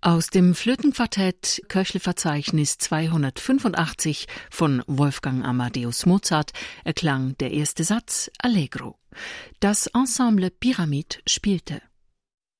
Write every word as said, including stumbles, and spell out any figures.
Aus dem Flötenquartett Köchle-Verzeichnis zweihundertfünfundachtzig von Wolfgang Amadeus Mozart erklang der erste Satz Allegro. Das Ensemble Pyramid spielte